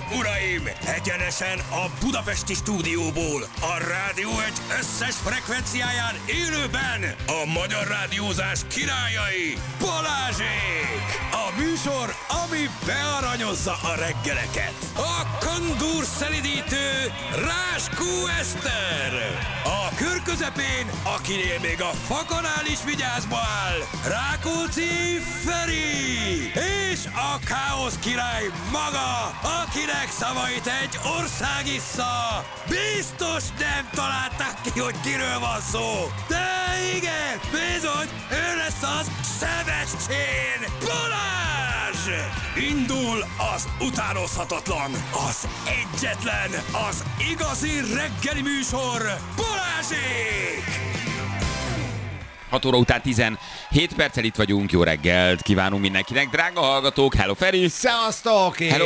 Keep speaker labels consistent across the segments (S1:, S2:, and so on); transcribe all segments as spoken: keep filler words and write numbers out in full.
S1: uraim! Egyenesen a budapesti stúdióból, a Rádió egy összes frekvenciáján élőben a magyar rádiózás királyai, Balázsék! A műsor, ami bearanyozza a reggeleket. A kandúr szelidítő Ráskó Eszter! A kör közepén, akinél még a fakanál is vigyázba áll, Rákóczi Feri! És a káosz király maga, akinek szavait egy ország issza. Biztos nem találták ki, hogy kiről van szó. De igen, bizony, ő lesz az Sebestyén Balázs! Indul az utánozhatatlan, az egyetlen, az igazi reggeli műsor, Balázsék!
S2: hat óra után tizenhét perccel itt vagyunk, jó reggelt kívánunk mindenkinek, drága hallgatók, hello Feri!
S3: Szevasztok!
S2: Hello!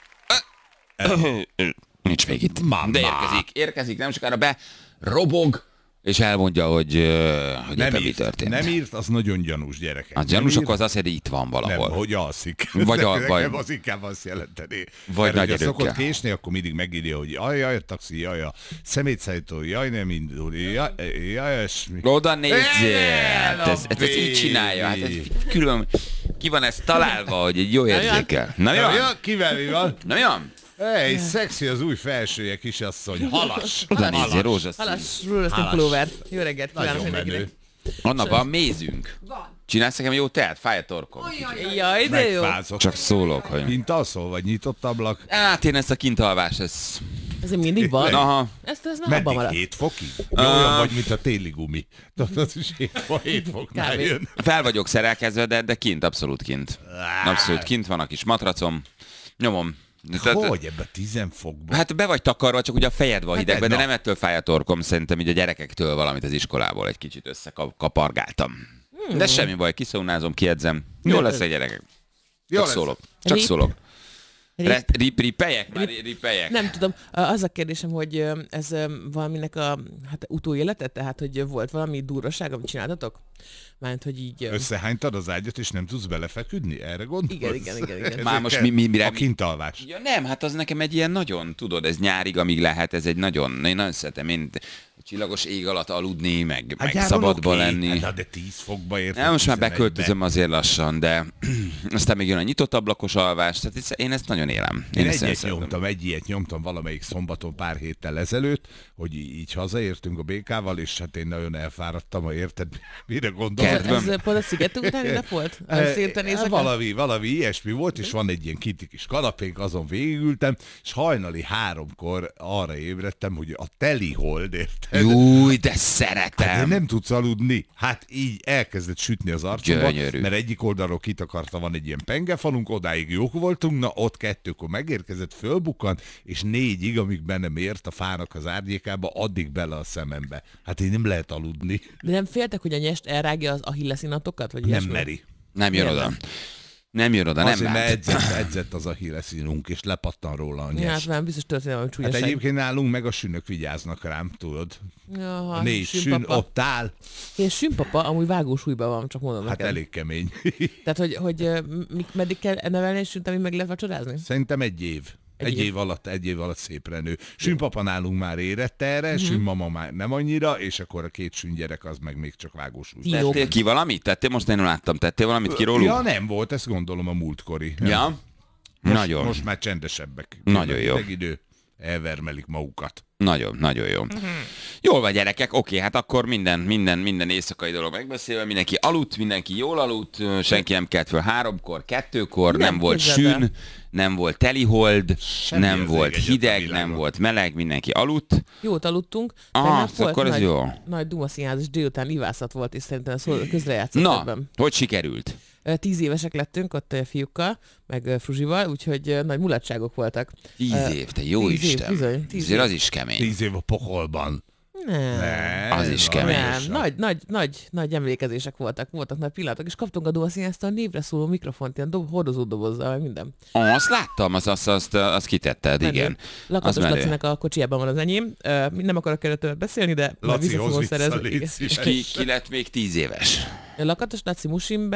S2: Nincs még itt, de érkezik, érkezik, nem sokára be, robog, és elmondja, hogy, hogy
S3: nem
S2: éppen mi
S3: írt,
S2: történt.
S3: Nem írt, az nagyon gyanús, gyerekek.
S2: A gyanús akkor az azt jelenti, itt van valahol.
S3: Nem, hogy alszik.
S2: Vagy a,
S3: Nekem
S2: vagy...
S3: az inkább azt jelenteni.
S2: Vagy nagy
S3: erőkkel. Szokott
S2: erőkkel.
S3: késni, akkor mindig megírja, hogy jaj, jaj, a taxi, jaj, a szemétszállító, jaj, nem indul, jaj, jaj, esmi.
S2: Oda nézzél! Hát ez, ez, ez így
S3: Lapé!
S2: csinálja, hát ez külön, ki van ez találva, hogy egy jó érzékel. Na mi
S3: Na,
S2: van?
S3: ja, kivel mi van?
S2: Na mi van?
S3: Hey, szexi az új felsője, kisasszony, halas.
S2: Oda nézzél, rózsaszín.
S4: Halas, rózsaszín pulóver. Jó reggelt kívánok
S3: Nagyon
S4: mindenkinek.
S3: menő.
S2: Anna, van mézünk?
S4: Van.
S2: Csinálsz nekem jó teát? Fáj a torkom.
S4: Jaj, de jó.
S3: Megfázok.
S2: Csak szólok, hogy...
S3: Kint alszol, vagy nyitott ablak?
S2: Hát én ezt a kintalvás, ez...
S4: Ez még mindig van.
S2: Aha.
S4: Ezt ez már abban
S3: Meddig?
S4: maradt.
S3: hét fokig? Olyan vagy, mint a téli gumi. Tudod, az is hét foknál
S4: Kb.
S3: jön.
S2: Fel vagyok szerelkezve, de, de kint, abszolút kint. Abszolút kint van a kis matracom. Nyomom. Tehát-
S3: Hogy ebbe tízen fokban?
S2: Hát be vagy takarva, csak ugye a fejed van
S3: Hát
S2: hidegben, de
S3: na.
S2: nem ettől fáj a torkom, szerintem így a gyerekektől valamit az iskolából egy kicsit összekapargáltam. De semmi baj, kiszaunázom, kiedzem. Jó lesz a gyerekek.
S3: Jó
S2: Csak
S3: lesz.
S2: szólok. Csak
S4: Rip.
S2: szólok.
S4: Rip.
S2: Re- Rip, ripelyek? Már ripelyek.
S4: Nem tudom, az a kérdésem, hogy ez valaminek a hát, utóélete, tehát hogy volt valami durvaság, amit csináltatok? Mármint, hogy így...
S3: Összehánytad az ágyat, és nem tudsz belefeküdni? Erre gondolsz?
S4: Igen, igen, igen, igen.
S2: Már most mi- mi- mire-
S3: A kintalvás.
S2: Ja nem, hát az nekem egy ilyen nagyon, tudod, ez nyárig, amíg lehet, ez egy nagyon, én nagyon szeretem, én csillagos ég alatt aludni, meg, meg
S3: nyáron
S2: szabadba
S3: oké.
S2: lenni.
S3: Hát, na, de tíz fokba érted.
S2: Nem, most már
S3: tizenegybe.
S2: beköltözöm azért lassan, de aztán még jön a nyitott ablakos alvás, tehát ez- én ezt nagyon élem.
S3: Én
S2: ezt
S3: egy
S2: nagyon
S3: ilyet
S2: szeretem.
S3: nyomtam, egy ilyet nyomtam valamelyik szombaton pár héttel ezelőtt, hogy így hazaértünk a békával, és hát én nagyon elfáradtam, ha érted, mire gondolok.
S2: Kertben.
S4: Ez pont a sziget utáni nap volt? A
S3: Eh,
S4: szépen
S3: eh,
S4: éjszaka?
S3: Valami, valami ilyesmi volt, és van egy ilyen kinti kis kanapénk, azon végigültem, és hajnali háromkor arra ébredtem, hogy a teli hold, érted?
S2: Júj, de
S3: Hát de
S2: szeretem.
S3: nem tudsz aludni. Hát így elkezdett sütni az arcomba,
S2: Gyönyörű.
S3: mert egyik oldalról kitakarta, van egy ilyen pengefalunk, odáig jók voltunk, na ott kettőkor megérkezett, fölbukkant, és négyig, amíg benne ért a fának az árnyékába, addig bele a szemembe. Hát így nem lehet aludni.
S4: De nem féltek, hogy a nyest elrágja az ahilleszínatokat? Vagy
S3: Nem
S4: ilyesmi?
S3: meri.
S2: Nem jön
S4: Miért
S2: oda.
S4: nem?
S2: Nem jön oda, nem
S3: Azért, mert
S2: lát.
S3: edzett, edzett az a híreszínunk, és lepattan róla a
S4: Ja, hát
S3: nyest.
S4: már biztos történik valami
S3: Hát
S4: csúnyaság.
S3: egyébként nálunk meg a sünök vigyáznak rám, tudod.
S4: Jaha,
S3: A négy sün
S4: sünpapa.
S3: ott áll,
S4: Én sünpapa, amúgy vágósúlyban van, csak mondom
S3: hát
S4: neked.
S3: elég kemény.
S4: Tehát, hogy, hogy ö, mi- meddig kell nevelni egy sünt, amíg meg lehet vacsorázni?
S3: Szerintem egy év. Egy,
S4: Egy
S3: egy
S4: év.
S3: év alatt, egy év alatt szépre nő. Sünpapa nálunk már érett erre,
S4: Mhm.
S3: sünmama már nem annyira, és akkor a két süngyerek az meg még csak vágósúly.
S4: Ti- Jók.
S2: Tettél ki valamit? Tettél, most én nem láttam. Tettél valamit ki róluk?
S3: Ja, nem volt, ezt gondolom a múltkori.
S2: Ja?
S3: Most,
S2: Nagyon.
S3: Most már csendesebbek.
S2: Nagyon jó.
S3: Hideg idő, elvermelik magukat.
S2: Nagyon, nagyon jó. Jól van, gyerekek, oké, hát akkor minden, minden, minden éjszakai dolog megbeszélve, mindenki aludt, mindenki jól aludt, senki nem kelt föl háromkor, kettőkor, nem,
S4: Nem,
S2: volt
S4: képzeld el.
S2: sűn, nem volt telihold,
S3: Semmi
S2: nem
S3: az
S2: volt
S3: ég egyet a
S2: hideg,
S3: világon.
S2: nem volt meleg, mindenki aludt.
S4: Jót aludtunk.
S2: Ah,
S4: Tegnap volt
S2: akkor ez
S4: nagy,
S2: jó.
S4: nagy Duma színház, és délután ivászat volt, és szerintem ez hol- közrejátszott
S2: Na,
S4: ebben.
S2: hogy sikerült?
S4: Ö, Tíz évesek lettünk ott ö, fiúkkal, meg ö, Fruzsival, úgyhogy ö, nagy mulatságok voltak.
S2: Tíz
S4: Ö,
S2: év, te jó
S4: tíz év,
S2: Isten.
S4: bizony, tíz
S2: Azért
S4: év.
S2: az is kemény.
S3: Tíz év a pokolban.
S4: Nem.
S3: Nem,
S2: Az is
S3: na,
S2: kemény.
S4: Nem,
S3: nagyon.
S4: nagy, nagy, nagy, nagy emlékezések voltak, voltak nagy pillanatok, és kaptunk a Duma színháztól a névre szóló mikrofont, ilyen dob, hordozó dobozzal, meg minden.
S2: Ah, azt láttam, azt, azt, azt, azt kitetted,
S4: Menő.
S2: igen.
S4: Lakatos
S2: Az menő.
S4: Lacinak a kocsijában van az enyém. Ö, Nem akarok erről többet beszélni, de majd
S3: Laci,
S4: vissza fogom
S3: hozz vissza,
S4: szerezni.
S3: légy
S4: Igen.
S2: És ki, ki lett még tíz éves?
S4: Lakatos Laci Musimbe,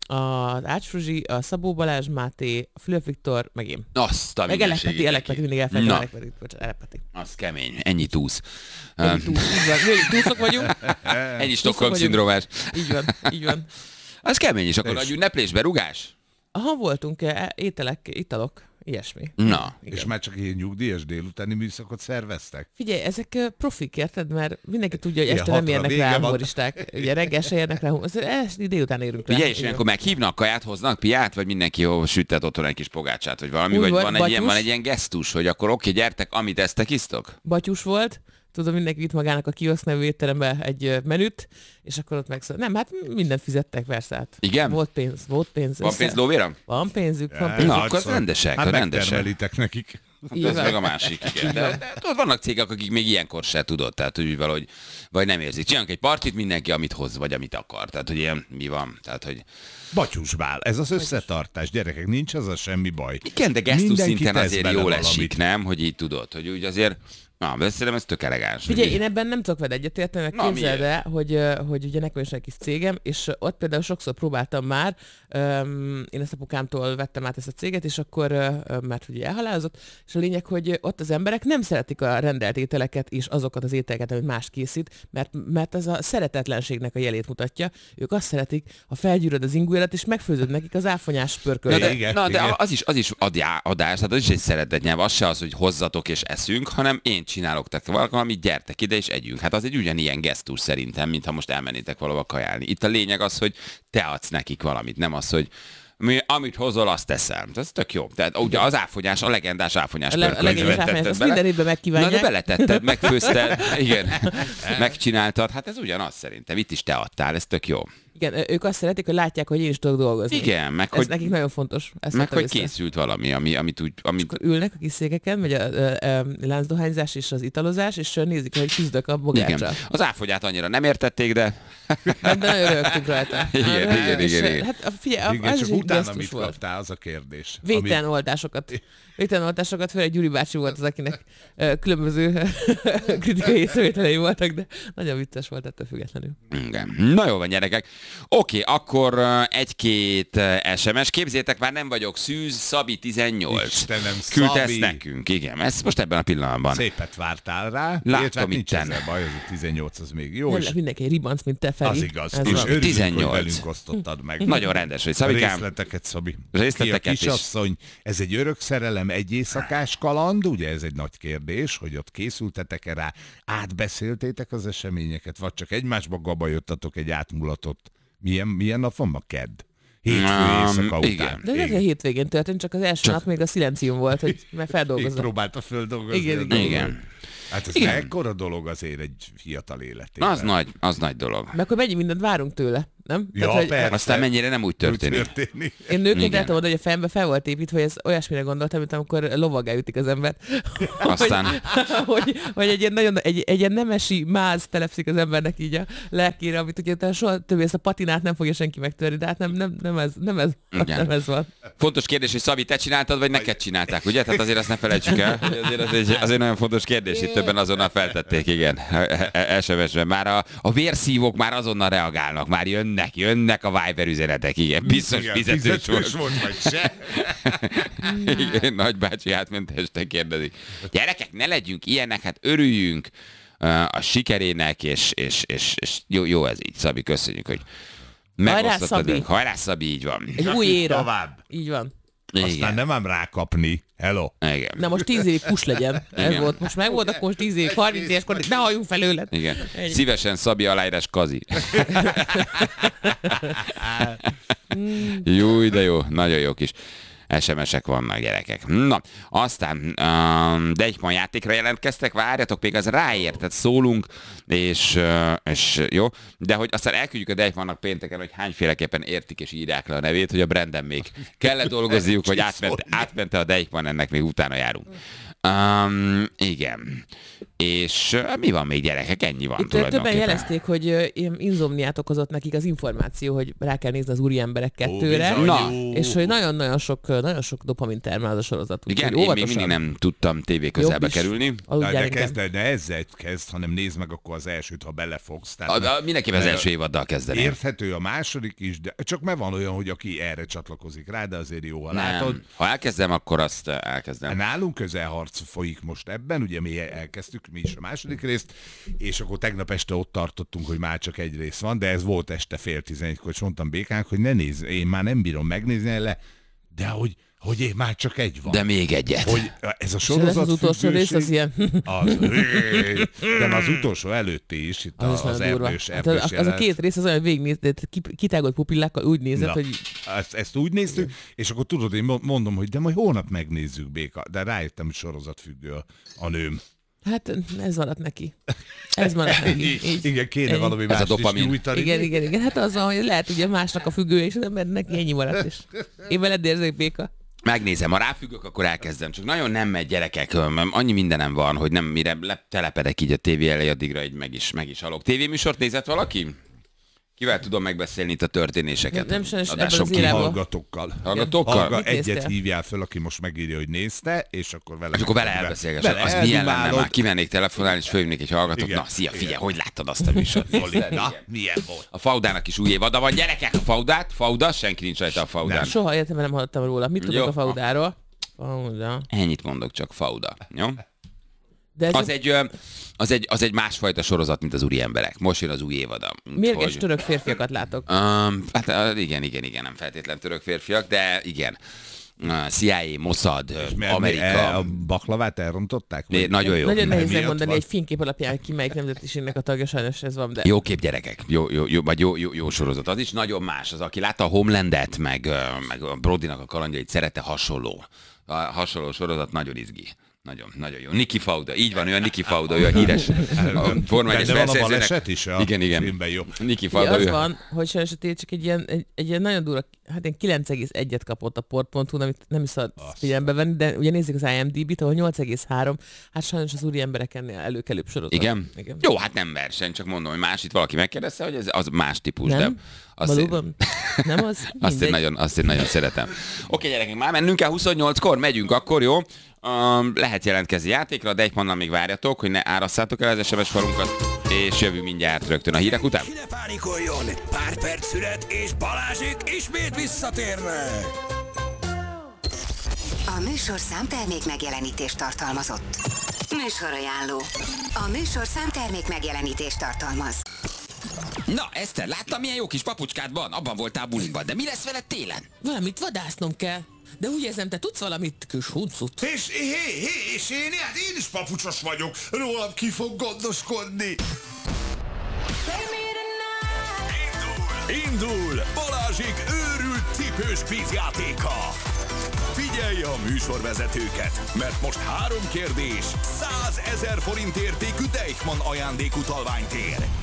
S4: az Ács Fruzsi, a Szabó Balázs Máté, a Fülöp Viktor, meg én.
S2: Azt a
S4: Meg Elek Peti, Elek Peti, mindig elfelejtem,
S2: Na.
S4: Elek Peti, bocsánat, Elek Peti.
S2: Az kemény, ennyi túsz.
S4: Ennyi túsz, így van. Mi túszok vagyunk.
S2: Ennyi Stockholm
S4: vagyunk.
S2: szindrómás.
S4: Így van, így van.
S2: Az kemény, és akkor adjunk neplésbe, rugás?
S4: Aha, voltunk eh, ételek, italok, ilyesmi.
S2: Na.
S4: Igen.
S3: És már csak ilyen nyugdíjas délutáni műszakot szerveztek?
S4: Figyelj, ezek eh, profik, érted? Mert mindenki tudja, hogy
S3: Igen,
S4: este nem
S3: hatra
S4: érnek
S3: vége
S4: rá
S3: van.
S4: humoristák. Ugye reggel se érnek rá humoristák. Ezt délután érünk rá.
S2: Ugye, és
S4: Igen.
S2: ilyenkor meghívnak, kaját hoznak, piát, vagy mindenki jó süttet otthon egy kis pogácsát, vagy valami,
S4: Úgy
S2: vagy
S4: volt,
S2: van egy, ilyen,
S4: batyus.
S2: van egy ilyen gesztus, hogy akkor oké, gyertek, amit eztek, isztok?
S4: Batyus volt, tudom, mindenki vitt magának a kiosz nevű étterembe egy ö, menüt, és akkor ott megszól. Nem, hát mindent fizettek, persze. Hát.
S2: Igen?
S4: Volt pénz, volt pénz.
S2: Van
S4: össze-
S2: pénz lóvéra?
S4: Van pénzük, van
S3: Ja,
S4: pénzük.
S2: Na,
S3: hát
S2: akkor
S3: szóval-
S2: rendesek,
S3: Hát
S2: rendesek.
S3: megtermelitek nekik.
S4: Így
S2: Ez
S4: van.
S2: meg a másik, igen. De, de tudod, vannak cégek, akik még ilyenkor se tudod, tehát hogy valahogy, vagy nem érzik. Csinálunk egy partit, mindenki amit hoz, vagy amit akar. Tehát, hogy ilyen, mi van. Tehát, hogy
S3: Batyusbál, ez az összetartás, gyerekek, nincs az a semmi baj.
S2: igen, de gesztus
S3: Mindenki
S2: szinten
S3: tesz
S2: azért
S3: bele
S2: jól
S3: valamit.
S2: esik, nem? Hogy így tudod, hogy úgy azért, na, de szerintem ez tök elegáns.
S4: Figyelj,
S2: hogy
S4: én ebben nem tudok veled egyetérteni, mert
S2: Na,
S4: képzeld
S2: miért?
S4: el, hogy, ö, hogy ugye nekem is egy kis cégem, és ott például sokszor próbáltam már, öm, én ezt apukámtól vettem át ezt a céget, és akkor, ö, ö, mert ugye elhalálozott, és a lényeg, hogy ott az emberek nem szeretik a rendelt ételeket és azokat az ételeket, amit más készít, mert, mert ez a szeretetlenségnek a jelét mutatja. Ők azt szeretik, ha felgyűröd az ingújat, és megfőzöd nekik az áfonyás
S2: Na
S4: pörkölt.
S2: de,
S3: Igen,
S2: na, de
S3: igen.
S2: az is, az is adjá, adás, tehát az is egy szeretetnyelv, az se az, hogy hozzatok és eszünk, hanem én csinálok tehát valamit, gyertek ide és együnk. Hát az egy ugyanilyen gesztus szerintem, mintha most elmennétek valahova kajálni. Itt a lényeg az, hogy te adsz nekik valamit, nem az, hogy mi, amit hozol, azt teszem. Ez tök jó. Tehát ugye az áfonyás, a legendás áfonyás
S4: A, le, a
S2: pörköltbe
S4: legendás
S2: tetted
S4: áfonyás, azt
S2: bele.
S4: minden évben
S2: Na
S4: megkívánják.
S2: de beletetted, megfőzted, igen, megcsináltad, hát ez ugyanaz szerintem. Itt is te adtál, ez tök jó.
S4: Igen, ö- ők azt szeretik, hogy látják, hogy én is tudok dolgozni.
S2: Igen, meg
S4: Ez
S2: hogy,
S4: nekik nagyon fontos. Ezt
S2: meg
S4: vettem
S2: hogy
S4: észre.
S2: készült valami, ami, amit úgy, amit
S4: Akkor ülnek a kis székeken, megy a, a, a láncdohányzás és az italozás, és nézik, hogy küzdök a bogáccsal.
S2: igen. Az áfogyát annyira nem értették, de
S4: De nagyon örültünk rajta.
S2: Igen,
S4: Hát,
S2: igen,
S4: és,
S2: igen, igen.
S4: Hát, a- figyelj, a-
S3: Igen,
S4: az
S3: csak
S4: is egy
S3: utána
S4: gesztus
S3: mit
S4: volt.
S3: kaptál, az a kérdés.
S4: Végtelen oltásokat. Végtelen oltásokat, főleg Gyuri bácsi volt az, akinek ö, különböző kritikai észrevételei voltak, de nagyon vicces volt ettől függetlenül.
S2: igen. Na jó van, gyerekek. Oké, akkor uh, egy-két uh, es em es. Képzétek, már nem vagyok szűz, Szabi tizennyolc.
S3: Istenem,
S2: Küldte ezt
S3: Szabi.
S2: nekünk, igen. Ez most ebben a pillanatban.
S3: Szépet vártál rá.
S2: Látom
S3: Illetve hát nincs
S2: itten.
S3: ezzel baj, az a tizennyolc az még jó,
S4: Nem
S3: és
S4: lehet mindenki egy ribanc, mint te, Feri.
S3: az igaz.
S4: Ez
S3: És
S4: van.
S3: örülünk,
S2: tizennyolc.
S3: hogy velünk osztottad meg.
S2: Nagyon rendes vagy,
S3: A
S2: Szabikám.
S3: részleteket, Szabi.
S2: Részleteket
S3: Ki a
S2: is.
S3: kisasszony, ez egy örök szerelem, egy éjszakás kaland, ugye ez egy nagy kérdés, hogy ott készültetek-e rá, átbeszéltétek az eseményeket, vagy csak egymásba gabajottatok egy átmulatot. Milyen, milyen nap van ma? Kedd. Hétfő
S2: Um,
S3: éjszaka után.
S2: igen.
S4: De ez a hétvégén történt, csak az első
S2: Csak-
S4: nap még a szilencium volt, hogy mert
S3: Így
S4: feldolgozza.
S3: próbálta földolgozni.
S4: Igen,
S3: a
S4: igen.
S3: dolgot.
S2: Igen.
S3: Hát ez
S2: Igen.
S3: mekkora dolog azért egy fiatal életében.
S2: Az nagy, az nagy dolog.
S4: Meg hogy mennyi mindent várunk tőle, nem?
S3: Ja,
S4: hogy
S3: persze.
S2: Aztán mennyire nem úgy
S3: Úgy
S2: történik.
S3: történik.
S4: én nőként
S2: Igen.
S4: el tudom mondani, hogy a fejembe fel volt építve, hogy ez olyasmire gondoltam, mint amikor lovaggá ütik az embert.
S2: Aztán
S4: hogy, hogy egy ilyen nagyon, egy, egy ilyen nemesi máz telepszik az embernek így a lelkére, amit ugye utána soha többé ezt a patinát nem fogja senki megtörni, de hát nem, nem, nem, ez, nem, ez,
S2: Igen.
S4: nem ez van.
S2: fontos kérdés, hogy Szabi, te csináltad, vagy neked csinálták, ugye? Tehát azért azt ne felejtsük el. hogy Azért az egy, azért nagyon fontos kérdés, itt többen azonnal feltették, igen. es em es-ben. Már a, a vérszívók már azonnal reagálnak, már jönnek, jönnek a Viber üzenetek, igen. Biztos
S3: Igen,
S2: fizetős volt.
S3: volt, vagy se.
S2: Igen, nagybácsi átment este kérdezik. Gyerekek, ne legyünk ilyenek, hát örüljünk uh, a sikerének, és, és, és, és jó, jó ez így, Szabi, köszönjük, hogy megosztottad
S4: Szabi!
S2: velünk. Hajrá, Szabi, így van.
S4: Egy új éra.
S3: Tovább.
S4: Így van.
S3: Aztán
S2: Igen.
S3: nem ám rákapni. Hello.
S2: Igen.
S4: Na most tíz évig kus legyen. Ez
S2: Igen.
S4: volt. Most meg volt, akkor most tíz évig, harminc éveskor, ne halljunk felőled.
S2: Igen.
S4: Ennyi.
S2: Szívesen Szabi aláírás Kazi. Jó, de jó. Nagyon jó kis es em es-ek vannak, gyerekek. Na, aztán um, Deichmann játékra jelentkeztek, várjatok, még az ráért, tehát szólunk, és, uh, és jó, de hogy aztán elküldjük a Deichmannnak pénteken, hogy hányféleképpen értik és írják le a nevét, hogy a Branden még kellett dolgozniuk, vagy átment, átmente a Deichmann, ennek még utána járunk. Um, igen. És uh, mi van még, gyerekek? Ennyi van.
S4: Itt többen jelezték, hogy uh, inzomniát okozott nekik az információ, hogy rá kell nézni az úri emberek kettőre.
S3: Ó,
S2: Na.
S4: És hogy nagyon-nagyon sok, nagyon sok dopamin termel az a sorozat.
S2: Igen, én még mindig nem tudtam tévé közelbe kerülni.
S3: De, de kezd, ne ezzel kezd, hanem nézd meg akkor az elsőt, ha belefogsz. Tehát
S2: A, a, mindenképpen az első évaddal kezdeném.
S3: Érthető a második is, de csak mert van olyan, hogy aki erre csatlakozik rá, de azért jó, ha látod.
S2: Ha elkezdem, akkor azt elkezdem.
S3: Nálunk közelharc folyik most ebben, ugye mi elkezdtük mi is a második részt, és akkor tegnap este ott tartottunk, hogy már csak egy rész van, de ez volt este fél tizenegykor, és mondtam Békának, hogy ne nézz, én már nem bírom megnézni le, de hogy, hogy én már csak egy van.
S2: De még egyet.
S3: Hogy ez a sorozat
S4: az utolsó rész az ilyen.
S3: Az, de az utolsó előtti is, itt az, az erdős,
S4: hát
S3: erdős
S4: az, az a két rész az olyan, hogy végignézted, kitágolt pupillákkal úgy nézett,
S3: Na,
S4: hogy...
S3: Ezt, ezt úgy néztük, és akkor tudod, én mondom, hogy de majd holnap megnézzük, Béka. De rájöttem, hogy sorozatfüggő a, a nőm.
S4: Hát ez maradt neki. Ez maradt neki. Így.
S3: Igen, kéne
S4: Ennyi.
S3: valami
S2: Ez a
S3: mást
S2: dopamin.
S3: is nyújtani.
S4: Igen, igen, igen. Hát az van, hogy lehet ugye másnak a függője, és az embernek ennyi maradt is. Én veled érzek, Béka.
S2: Megnézem, ha ráfüggök, akkor elkezdem. Csak nagyon nem megy, gyerekek, annyi mindenem van, hogy nem mire telepedek így a tévé elé, addigra így meg is, meg is halok. Tévéműsort nézett valaki? Kivel tudom megbeszélni itt a történéseket?
S4: Nem sajnos ebben
S2: Adások
S4: az
S2: ki-
S4: irányba.
S3: Hallgatókkal.
S2: Hallgatókkal?
S3: Hallga,
S4: Mit
S3: egyet
S4: néztél?
S3: hívjál föl, aki most megírja, hogy nézte, és akkor vele...
S2: És akkor vele elbeszélgessek.
S3: Vele
S2: Az milyen lenne
S3: eldumálod.
S2: már? Kimennék telefonálni, és fölhívnék egy hallgatót.
S3: Igen,
S2: Na, szia, figyelj,
S3: igen.
S2: hogy láttad azt a műsort?
S3: Zoli, na,
S2: Igen.
S3: milyen volt?
S2: A Faudának is új évada van. Gyerekek, a Faudát, Fauda, senki nincs rajta a Faudán.
S4: Soha életemben nem hallottam róla. Mit tudok
S2: Jó.
S4: a Faudáról? Fauda.
S2: Ennyit mondok csak, Fauda. Jó?
S4: De ez
S2: Az
S4: a...
S2: egy, ö, az, egy, az egy másfajta sorozat, mint az úri emberek. Most jön az új évada.
S4: mérges
S2: Hogy-
S4: török férfiakat látok.
S2: Um, hát uh, igen, igen, igen, nem feltétlen török férfiak, de igen. Uh, C I A, Mossad, uh,
S3: Mert mi,
S2: Amerika.
S3: e, a baklavát elrontották?
S2: Né- nagyon jó.
S4: Nagyon nehéz
S3: miatt
S4: megmondani
S3: van?
S4: egy fénykép alapján, ki melyik nemzetiségnek a tagja, sajnos ez van, de...
S2: Jó kép, gyerekek. Jó, jó, jó, vagy jó, jó, jó sorozat. Az is nagyon más. Az, aki látta a Homelandet, meg, ö, meg a Brodynak a kalandjait, szerette, hasonló. A hasonló sorozat nagyon izgi. Nagyon, nagyon jó. Niki Fauda, így van, ő a Niki Fauda, ő a híres a Forma egyes
S3: De van a
S2: felszerzőnek.
S3: baleset is a
S2: Igen, igen.
S3: filmben jó.
S2: Niki
S4: Ugye
S2: Fauda,
S4: az
S2: ő.
S4: van, hogy sajnos a tél csak egy ilyen, egy, egy ilyen nagyon durva, hát ilyen kilenc egész egyet kapott a port pont hu, amit nem is szabad figyelembe venni, de ugye nézzük az I M D B-t, ahol nyolc egész három, hát sajnos az úri emberek ennél előkelőbb sorozat.
S2: Igen?
S4: Igen.
S2: Jó, hát nem verseny, csak mondom, hogy más itt valaki megkérdezte, hogy ez az más típus,
S4: Nem?
S2: de azt
S4: Valóban? Nem az?
S2: Azt én,
S4: Mindegy.
S2: nagyon, azt én nagyon szeretem. Oké, gyerekek, már mennünk kell huszonnyolckor, megyünk akkor, jó? Um, lehet jelentkezni játékra, de egy pannal még várjatok, hogy ne árasszátok el az es em es falunkat, és jövő mindjárt rögtön a hírek után.
S1: Ki ne pánikoljon, pár perc szület, és Balázsék ismét visszatérnek.
S5: A műsorszám termék megjelenítést tartalmazott. Műsorajánló. A műsorszám termék megjelenítést tartalmaz.
S6: Na, Eszter, láttam, milyen jó kis papucskád van? Abban voltál buliban, de mi lesz veled télen?
S4: Valamit vadásznom kell. De úgy érzem, te tudsz valamit, kis huncut.
S7: És hé, hé, és én, hát én is papucsos vagyok. Rólam ki fog gondoskodni. Indul! Indul! Balázsék őrült cipős kvízjátéka! Figyelj a műsorvezetőket, mert most három kérdés, százezer forint értékű Deichmann ajándékutalványt ér.